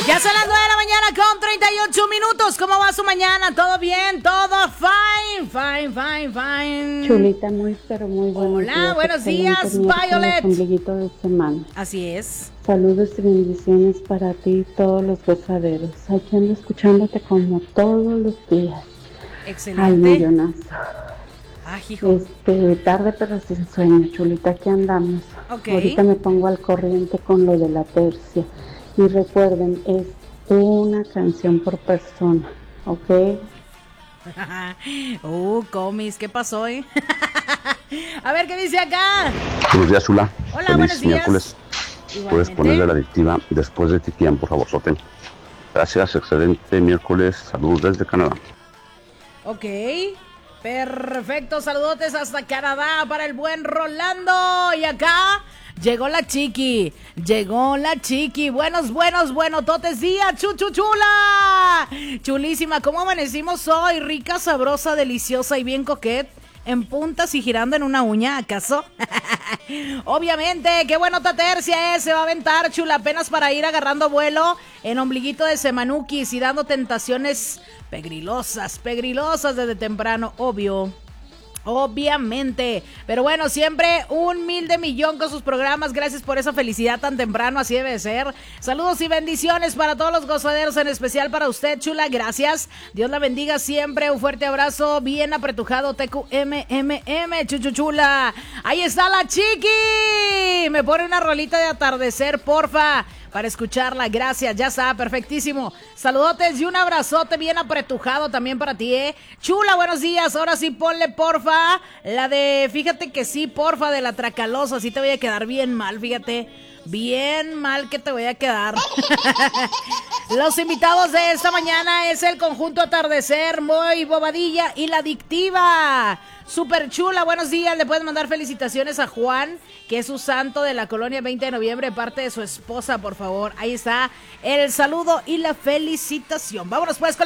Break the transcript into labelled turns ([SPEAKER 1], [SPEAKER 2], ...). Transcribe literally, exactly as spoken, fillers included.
[SPEAKER 1] Ya son las nueve de la mañana con treinta y ocho minutos. ¿Cómo va su mañana? ¿Todo bien? ¿Todo fine? Fine, fine, fine.
[SPEAKER 2] Chulita, muy, pero muy buenos
[SPEAKER 1] Hola,
[SPEAKER 2] días.
[SPEAKER 1] buenos días,
[SPEAKER 2] Excelente
[SPEAKER 1] Violet.
[SPEAKER 2] ombliguito de semana.
[SPEAKER 1] Así es.
[SPEAKER 2] Saludos y bendiciones para ti y todos los gozaderos. Aquí ando escuchándote como todos los días.
[SPEAKER 1] Excelente.
[SPEAKER 2] Al millonazo.
[SPEAKER 1] Ah, hijo.
[SPEAKER 2] Este, tarde pero sin sueño, Chulita, aquí andamos.
[SPEAKER 1] Ok.
[SPEAKER 2] Ahorita me pongo al corriente con lo de la tercia. Y recuerden, es una canción por persona, ¿ok?
[SPEAKER 1] uh, comis, ¿qué pasó, eh? A ver, ¿qué dice acá?
[SPEAKER 3] Buenos días, Zula.
[SPEAKER 1] Hola,
[SPEAKER 3] Feliz
[SPEAKER 1] buenos días.
[SPEAKER 3] miércoles.
[SPEAKER 1] Igualmente.
[SPEAKER 3] Puedes ponerle la adictiva después de Titián, por favor, Soten. Gracias, excelente miércoles. Saludos desde Canadá.
[SPEAKER 1] Ok, perfecto, saludotes hasta Canadá para el buen Rolando. Y acá llegó la chiqui, llegó la chiqui. Buenos, buenos, buenos totes días, chuchu chula. Chulísima, ¿cómo amanecimos hoy? Rica, sabrosa, deliciosa y bien coquet. En puntas y girando en una uña, ¿acaso? Obviamente, qué bueno tercia es, se va a aventar, chula, apenas para ir agarrando vuelo en ombliguito de Semanukis y dando tentaciones pegrilosas, pegrilosas desde temprano, obvio. Obviamente, pero bueno, siempre un mil de millón con sus programas. Gracias por esa felicidad tan temprano, así debe ser. Saludos y bendiciones para todos los gozaderos, en especial para usted, chula, gracias. Dios la bendiga siempre, un fuerte abrazo, bien apretujado, T Q M M M, chuchuchula. Ahí está la chiqui, me pone una rolita de atardecer, porfa, para escucharla, gracias, ya está, perfectísimo. Saludotes y un abrazote bien apretujado también para ti, eh. Chula, buenos días, ahora sí ponle porfa la de, fíjate que sí, porfa, de la Tracalosa, así te voy a quedar bien mal, fíjate, bien mal que te voy a quedar. Los invitados de esta mañana es el conjunto Atardecer, Muy Bobadilla y La Adictiva. Super chula, buenos días, le puedes mandar felicitaciones a Juan, que es su santo de la colonia veinte de noviembre, de parte de su esposa, por favor. Ahí está el saludo y la felicitación. Vámonos pues con la